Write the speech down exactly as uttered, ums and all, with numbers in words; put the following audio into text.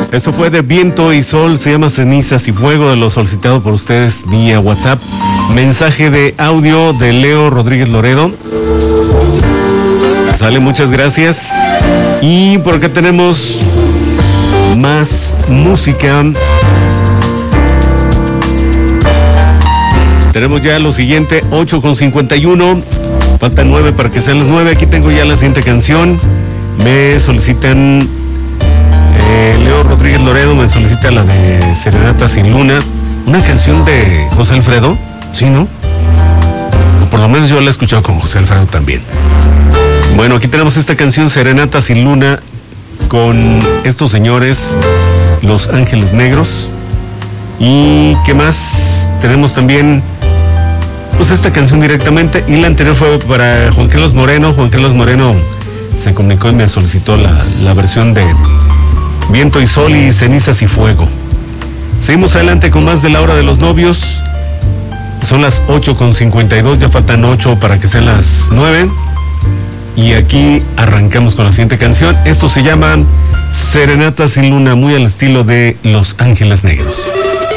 Eso fue de Viento y Sol, se llama Cenizas y Fuego, de lo solicitado por ustedes vía WhatsApp. Mensaje de audio de Leo Rodríguez Loredo. Sale, muchas gracias. Y por acá tenemos más música. Tenemos ya lo siguiente, ocho con cincuenta y uno. Faltan nueve para que sean las nueve. Aquí tengo ya la siguiente canción. Me solicitan... Eh, Leo Rodríguez Loredo me solicita la de Serenata sin Luna. Una canción de José Alfredo. ¿Sí, no? O por lo menos yo la he escuchado con José Alfredo también. Bueno, aquí tenemos esta canción, Serenata sin Luna, con estos señores, Los Ángeles Negros. Y ¿qué más? Tenemos también... pues esta canción directamente, y la anterior fue para Juan Carlos Moreno. Juan Carlos Moreno se comunicó y me solicitó la, la versión de Viento y Sol y Cenizas y Fuego. Seguimos adelante con más de La Hora de los Novios. Son las ocho con cincuenta y dos, ya faltan ocho para que sean las nueve. Y aquí arrancamos con la siguiente canción. Esto se llama Serenata sin Luna, muy al estilo de Los Ángeles Negros.